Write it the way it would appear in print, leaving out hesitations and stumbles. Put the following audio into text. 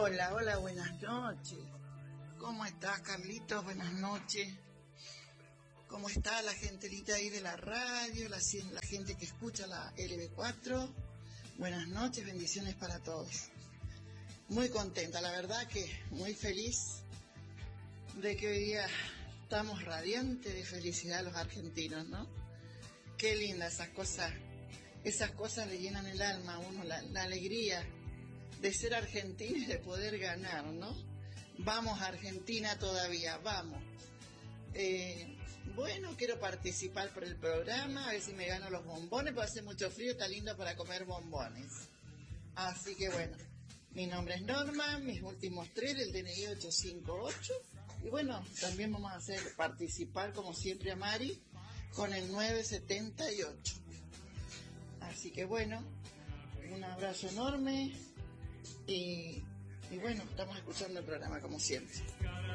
Hola, hola, buenas noches. ¿Cómo estás, Carlitos? Buenas noches. ¿Cómo está la gentelita ahí de la radio, la gente que escucha la LB4? Buenas noches, bendiciones para todos. Muy contenta, la verdad que muy feliz de que hoy día estamos radiantes de felicidad los argentinos, ¿no? Qué linda esas cosas le llenan el alma a uno, la alegría de ser argentino y de poder ganar, ¿no? Vamos Argentina todavía, vamos. Bueno, quiero participar por el programa, a ver si me gano los bombones, porque hace mucho frío, está lindo para comer bombones. Así que bueno, mi nombre es Norma, mis últimos 3, el DNI 858, y bueno, también vamos a hacer participar como siempre a Mari con el 978. Así que bueno, un abrazo enorme y bueno, estamos escuchando el programa como siempre.